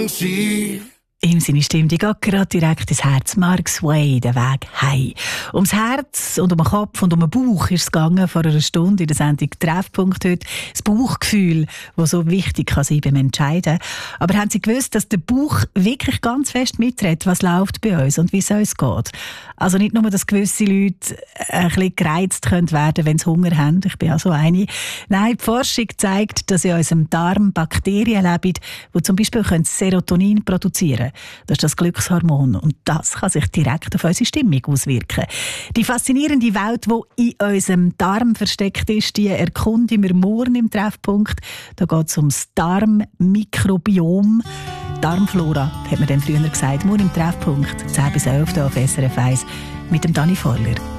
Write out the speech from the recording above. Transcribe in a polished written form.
intensiv. Ihm seine Stimme, die geht gerade direkt ins Herz. Mark Sway, der Weg heim. Ums Herz und um den Kopf und um den Bauch ist es gegangen vor einer Stunde in der Sendung Treffpunkt heute. Das Bauchgefühl, das so wichtig kann sein beim Entscheiden. Aber haben Sie gewusst, dass der Bauch wirklich ganz fest mitredet, was läuft bei uns und wie es uns geht? Also nicht nur, dass gewisse Leute ein bisschen gereizt werden können, wenn sie Hunger haben. Ich bin auch so eine. Nein, die Forschung zeigt, dass in unserem Darm Bakterien leben, die zum Beispiel Serotonin produzieren können. Das ist das Glückshormon und das kann sich direkt auf unsere Stimmung auswirken. Die faszinierende Welt, die in unserem Darm versteckt ist, die erkunden wir morgen im Treffpunkt. Da geht es ums Darmmikrobiom. Darmflora, hat man dann früher gesagt. Morgen im Treffpunkt, 10 bis 11 auf SRF 1 mit dem Dani Vorler.